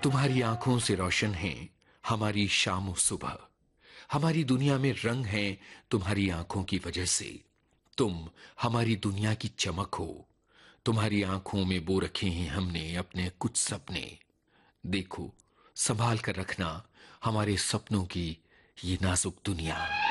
तुम्हारी आंखों से रोशन है हमारी शाम और सुबह। हमारी दुनिया में रंग है तुम्हारी आंखों की वजह से। तुम हमारी दुनिया की चमक हो। तुम्हारी आंखों में बो रखे हैं हमने अपने कुछ सपने। देखो, संभाल कर रखना हमारे सपनों की ये नाजुक दुनिया।